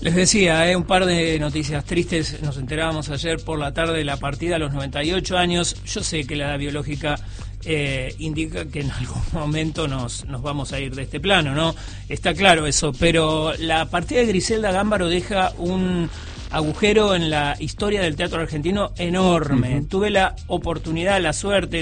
Les decía, un par de noticias tristes. Nos enterábamos ayer por la tarde de la partida a los 98 años. Yo sé que la edad biológica indica que en algún momento nos vamos a ir de este plano, ¿no? Está claro eso, pero la partida de Griselda Gámbaro deja un agujero en la historia del teatro argentino enorme. Uh-huh. Tuve la oportunidad, la suerte,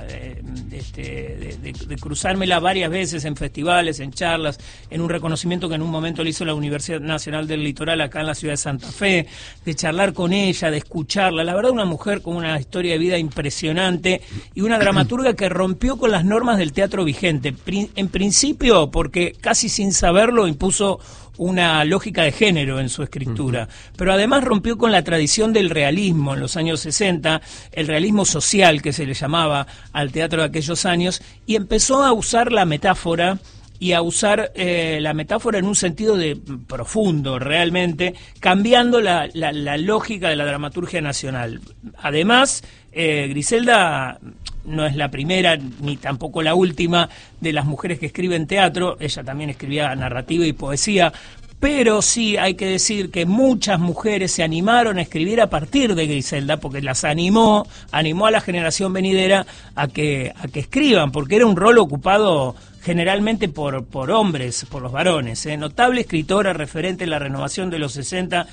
de cruzármela varias veces en festivales, en charlas, en un reconocimiento que en un momento le hizo la Universidad Nacional del Litoral acá en la ciudad de Santa Fe, de charlar con ella, de escucharla. La verdad, una mujer con una historia de vida impresionante y una dramaturga que rompió con las normas del teatro vigente. En principio, porque casi sin saberlo impuso una lógica de género en su escritura, pero además rompió con la tradición del realismo en los años 60, el realismo social que se le llamaba al teatro de aquellos años, y empezó a usar la metáfora y a usar la metáfora en un sentido de profundo, realmente, cambiando la lógica de la dramaturgia nacional. Además, Griselda no es la primera ni tampoco la última de las mujeres que escriben teatro. Ella también escribía narrativa y poesía, pero sí hay que decir que muchas mujeres se animaron a escribir a partir de Griselda, porque las animó a la generación venidera a que escriban, porque era un rol ocupado generalmente por hombres, por los varones. Notable escritora, referente en la renovación de los 60.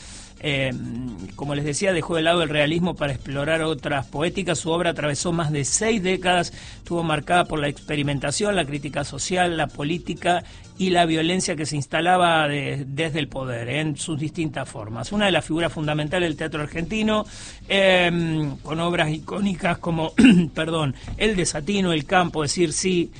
Como les decía, dejó de lado el realismo para explorar otras poéticas. Su obra atravesó más de 6 décadas, estuvo marcada por la experimentación, la crítica social, la política y la violencia que se instalaba desde el poder en sus distintas formas. Una de las figuras fundamentales del teatro argentino, con obras icónicas como El Desatino, El Campo, Decir Sí,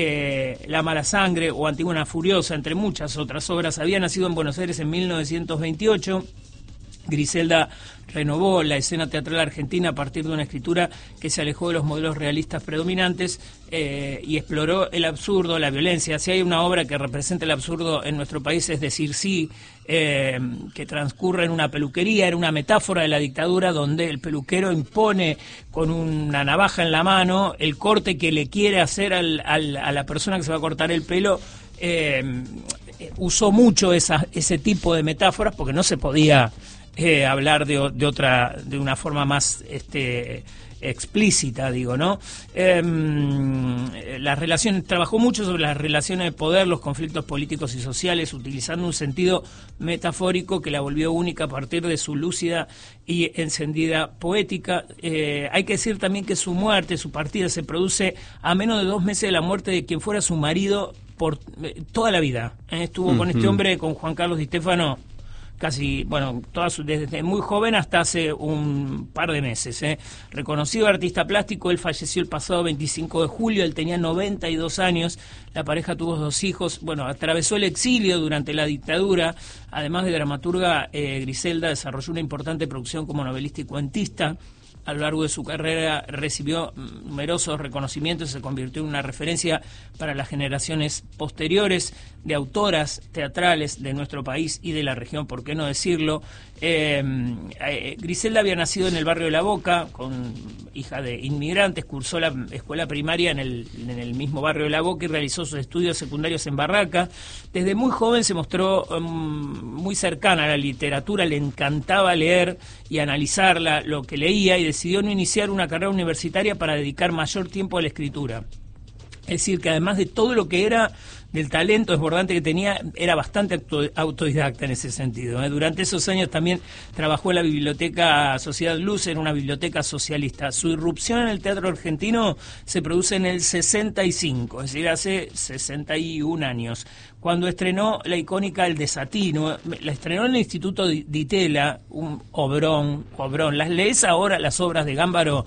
La Mala Sangre o Antígona Furiosa, entre muchas otras obras. Había nacido en Buenos Aires en 1928. Griselda renovó la escena teatral argentina a partir de una escritura que se alejó de los modelos realistas predominantes y exploró el absurdo, la violencia. Si hay una obra que representa el absurdo en nuestro país es Decir Sí, que transcurre en una peluquería, era una metáfora de la dictadura donde el peluquero impone con una navaja en la mano el corte que le quiere hacer a la persona que se va a cortar el pelo. Usó mucho ese tipo de metáforas porque no se podía hablar de una forma más explícita, digo, ¿no? Las relaciones, trabajó mucho sobre las relaciones de poder, los conflictos políticos y sociales, utilizando un sentido metafórico que la volvió única a partir de su lúcida y encendida poética. Hay que decir también que su muerte, su partida, se produce a menos de 2 meses de la muerte de quien fuera su marido por toda la vida. Estuvo con este hombre, con Juan Carlos Di Stéfano, casi, desde muy joven hasta hace un par de meses. Reconocido artista plástico, él falleció el pasado 25 de julio, él tenía 92 años, la pareja tuvo 2 hijos, atravesó el exilio durante la dictadura. Además de dramaturga, Griselda desarrolló una importante producción como novelista y cuentista. A lo largo de su carrera recibió numerosos reconocimientos y se convirtió en una referencia para las generaciones posteriores de autoras teatrales de nuestro país y de la región, ¿por qué no decirlo? Griselda había nacido en el barrio de La Boca, hija de inmigrantes, cursó la escuela primaria en el mismo barrio de La Boca y realizó sus estudios secundarios en Barraca. Desde muy joven se mostró muy cercana a la literatura, le encantaba leer y analizar lo que leía, y decidió no iniciar una carrera universitaria para dedicar mayor tiempo a la escritura. Es decir, que además de todo lo que era, del talento desbordante que tenía, era bastante autodidacta en ese sentido. Durante esos años también trabajó en la biblioteca Sociedad Luz, en una biblioteca socialista. Su irrupción en el teatro argentino se produce en el 65, es decir, hace 61 años, cuando estrenó la icónica El Desatino. La estrenó en el Instituto Di Tella, un obrón. Las lees ahora, las obras de Gámbaro,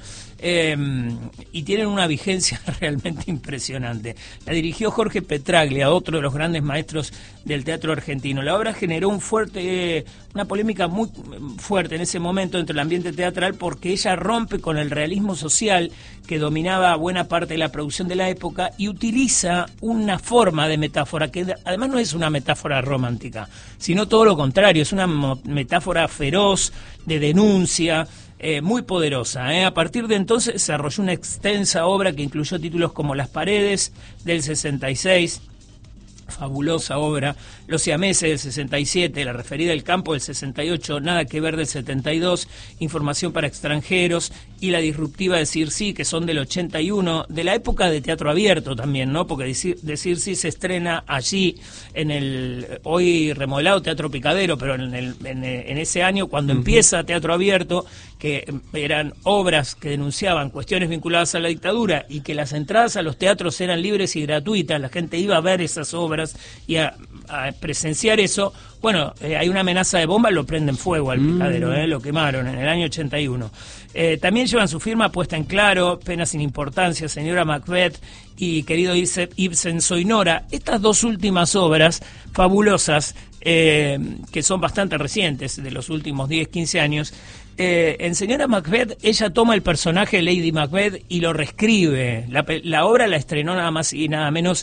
y tienen una vigencia realmente impresionante. La dirigió Jorge Petraglia, otro de los grandes maestros del teatro argentino. La obra generó una polémica muy fuerte en ese momento entre el ambiente teatral, porque ella rompe con el realismo social que dominaba buena parte de la producción de la época y utiliza una forma de metáfora que además no es una metáfora romántica, sino todo lo contrario, es una metáfora feroz, de denuncia, muy poderosa. A partir de entonces desarrolló una extensa obra que incluyó títulos como Las Paredes, del 66, fabulosa obra, Los siameses del 67, La referida del campo del 68, Nada que ver del 72, Información para extranjeros y La disruptiva Decir sí, que son del 81, de la época de teatro abierto también, ¿no? Porque Decir sí se estrena allí en el hoy remodelado Teatro Picadero, pero en ese año cuando empieza Teatro Abierto, que eran obras que denunciaban cuestiones vinculadas a la dictadura y que las entradas a los teatros eran libres y gratuitas, la gente iba a ver esas obras y a presenciar eso. Bueno, hay una amenaza de bomba, lo prenden fuego al Picadero, lo quemaron en el año 81. También llevan su firma Puesta en Claro, Pena sin importancia, Señora Macbeth y Querido Ibsen, Soy Nora. Estas dos últimas obras fabulosas, que son bastante recientes, de los últimos 10, 15 años, en Señora Macbeth, ella toma el personaje Lady Macbeth y lo reescribe. La obra la estrenó nada más y nada menos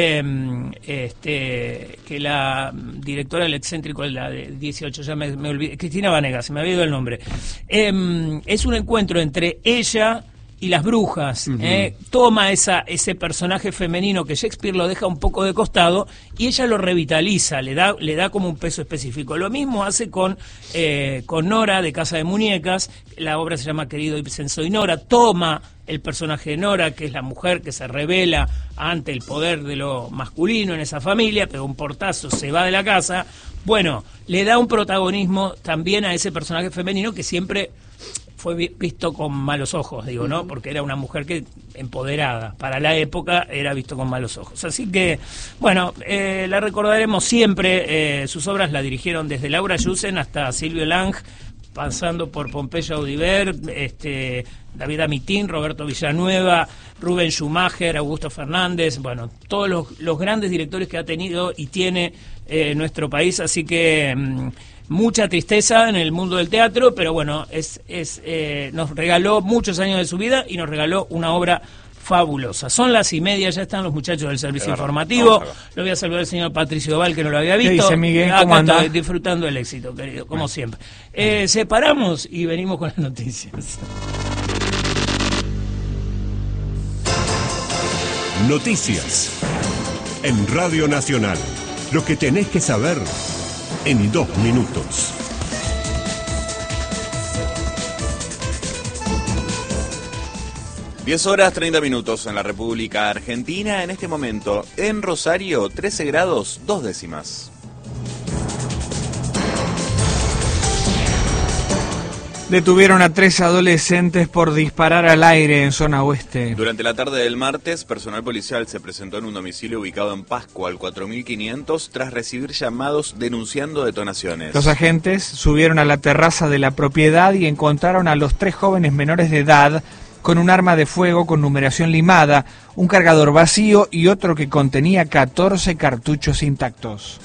que la directora del excéntrico, la de 18, ya me olvidé, Cristina Vanegas, se me había ido el nombre. Es un encuentro entre ella y las brujas. Toma ese personaje femenino que Shakespeare lo deja un poco de costado y ella lo revitaliza, le da como un peso específico. Lo mismo hace con Nora de Casa de Muñecas. La obra se llama Querido Ibsen, Soy Nora. Toma el personaje de Nora, que es la mujer que se revela ante el poder de lo masculino en esa familia, pero un portazo, se va de la casa. Bueno, le da un protagonismo también a ese personaje femenino que siempre fue visto con malos ojos, digo, ¿no? Porque era una mujer que empoderada. Para la época era visto con malos ojos. Así que, bueno, la recordaremos siempre. Sus obras la dirigieron desde Laura Yusen hasta Silvio Lang, pasando por Pompeyo Audiver, David Amitín, Roberto Villanueva, Rubén Schumacher, Augusto Fernández, bueno, todos los grandes directores que ha tenido y tiene nuestro país. Así que mucha tristeza en el mundo del teatro, pero bueno, nos regaló muchos años de su vida y nos regaló una obra fabulosa. Son las 1:30, ya están los muchachos del servicio informativo. Lo voy a saludar al señor Patricio Doval, que no lo había visto. ¿Qué dice, Miguel? Acá ¿Cómo anda? estoy disfrutando del éxito, querido, como siempre. Separamos y venimos con las noticias. Noticias en Radio Nacional. Lo que tenés que saber en 2 minutos. Diez horas 30 minutos en la República Argentina. En este momento, en Rosario, 13 grados 2 décimas. Detuvieron a 3 adolescentes por disparar al aire en zona oeste. Durante la tarde del martes, personal policial se presentó en un domicilio ubicado en Pascua, al 4500, tras recibir llamados denunciando detonaciones. Los agentes subieron a la terraza de la propiedad y encontraron a los 3 jóvenes menores de edad con un arma de fuego con numeración limada, un cargador vacío y otro que contenía 14 cartuchos intactos.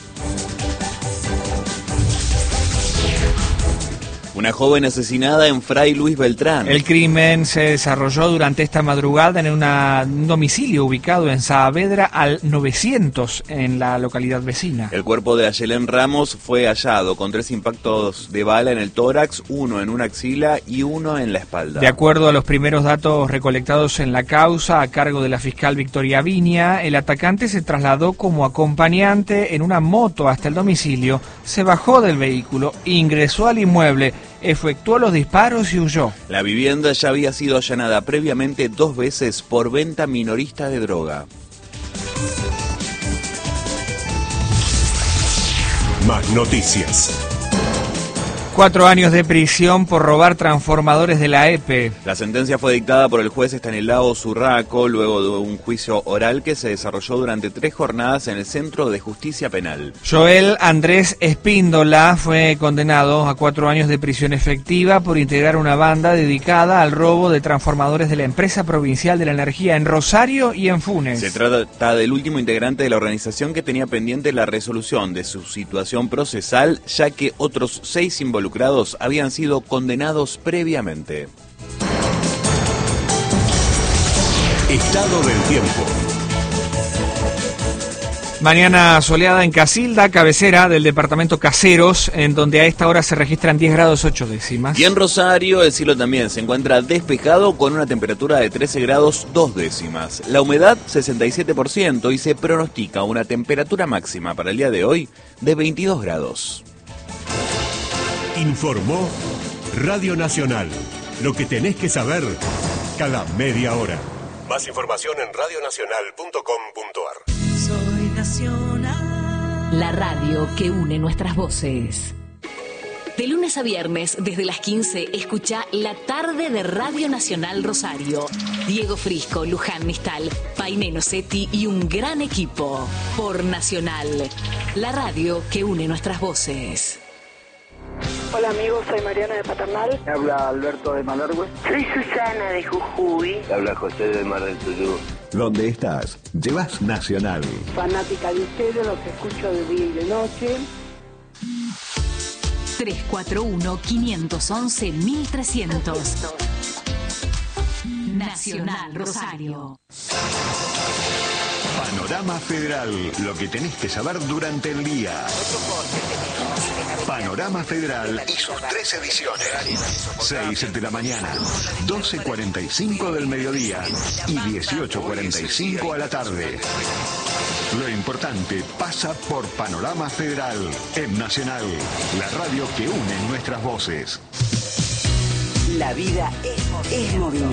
Una joven asesinada en Fray Luis Beltrán. El crimen se desarrolló durante esta madrugada en un domicilio ubicado en Saavedra al 900 en la localidad vecina. El cuerpo de Ayelén Ramos fue hallado con 3 impactos de bala en el tórax, 1 en una axila y 1 en la espalda. De acuerdo a los primeros datos recolectados en la causa a cargo de la fiscal Victoria Viña, el atacante se trasladó como acompañante en una moto hasta el domicilio, se bajó del vehículo, ingresó al inmueble, efectuó los disparos y huyó. La vivienda ya había sido allanada previamente 2 veces por venta minorista de droga. Más noticias. 4 años de prisión por robar transformadores de la EPE. La sentencia fue dictada por el juez Estanislao Zurraco luego de un juicio oral que se desarrolló durante 3 jornadas en el Centro de Justicia Penal. Joel Andrés Espíndola fue condenado a 4 años de prisión efectiva por integrar una banda dedicada al robo de transformadores de la Empresa Provincial de la Energía en Rosario y en Funes. Se trata del último integrante de la organización que tenía pendiente la resolución de su situación procesal, ya que otros 6 involucrados habían sido condenados previamente. Estado del tiempo. Mañana soleada en Casilda, cabecera del departamento Caseros, en donde a esta hora se registran 10 grados 8 décimas. Y en Rosario el cielo también se encuentra despejado con una temperatura de 13 grados 2 décimas. La humedad 67% y se pronostica una temperatura máxima para el día de hoy de 22 grados. Informó Radio Nacional. Lo que tenés que saber cada media hora. Más información en radionacional.com.ar. Soy Nacional. La radio que une nuestras voces. De lunes a viernes, desde las 15, escucha La Tarde de Radio Nacional Rosario. Diego Frisco, Luján Mistal, Painé Nocetti y un gran equipo. Por Nacional. La radio que une nuestras voces. Hola amigos, soy Mariana de Paternal. Me habla Alberto de Malargüe. Soy Susana de Jujuy. Me habla José de Mar del Tuyú. ¿Dónde estás? Llevas Nacional. Fanática de ustedes, los escucho de día y de noche. 341-511-1300. Nacional Rosario. Panorama Federal. Lo que tenés que saber durante el día. Panorama Federal y sus 3 ediciones. 6 de la mañana, 12:45 del mediodía y 18:45 a la tarde. Lo importante pasa por Panorama Federal en Nacional, la radio que une nuestras voces. La vida es movimiento.